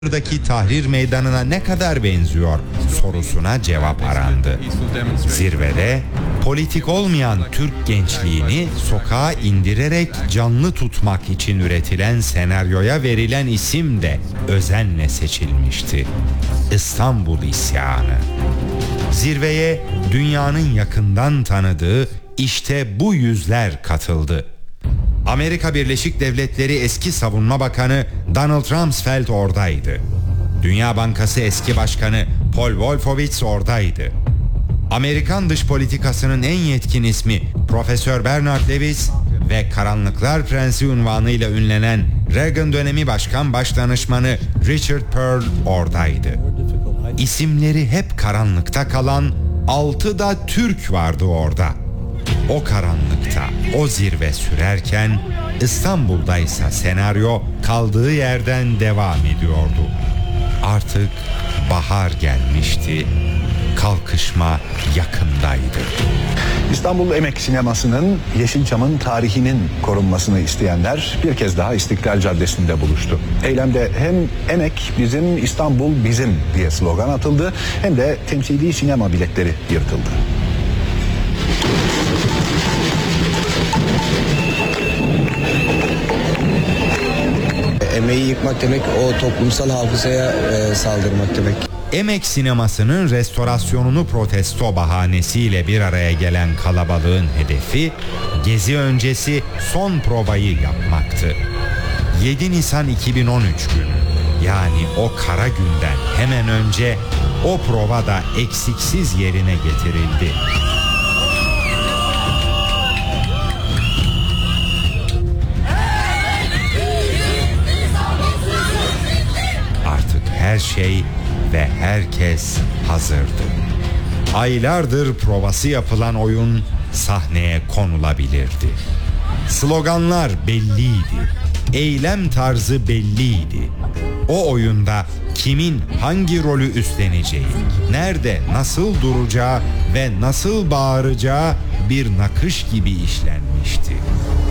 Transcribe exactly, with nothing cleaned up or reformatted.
Mısır'daki Tahrir Meydanı'na ne kadar benziyor sorusuna cevap arandı. Zirvede politik olmayan Türk gençliğini sokağa indirerek canlı tutmak için üretilen senaryoya verilen isim de özenle seçilmişti. İstanbul İsyanı. Zirveye dünyanın yakından tanıdığı işte bu yüzler katıldı. Amerika Birleşik Devletleri eski Savunma Bakanı Donald Rumsfeld oradaydı. Dünya Bankası eski başkanı Paul Wolfowitz oradaydı. Amerikan dış politikasının en yetkin ismi Profesör Bernard Lewis ve Karanlıklar Prensi unvanıyla ünlenen Reagan dönemi Başkan Başdanışmanı Richard Pearl oradaydı. İsimleri hep karanlıkta kalan altı da Türk vardı orada. O karanlıkta o zirve sürerken İstanbul'daysa senaryo kaldığı yerden devam ediyordu. Artık bahar gelmişti. Kalkışma yakındaydı. İstanbul Emek Sineması'nın Yeşilçam'ın tarihinin korunmasını isteyenler bir kez daha İstiklal Caddesi'nde buluştu. Eylemde hem emek bizim, İstanbul bizim diye slogan atıldı, hem de temsili sinema biletleri yırtıldı. Emeği yıkmak demek, o toplumsal hafızaya e, saldırmak demek. Emek Sineması'nın restorasyonunu protesto bahanesiyle bir araya gelen kalabalığın hedefi gezi öncesi son provayı yapmaktı. yedi Nisan iki bin on üç günü, yani o kara günden hemen önce o prova da eksiksiz yerine getirildi. Artık her şey ve herkes hazırdı. Aylardır provası yapılan oyun sahneye konulabilirdi. Sloganlar belliydi. Eylem tarzı belliydi. O oyunda kimin hangi rolü üstleneceği, nerede nasıl duracağı ve nasıl bağıracağı bir nakış gibi işlendi.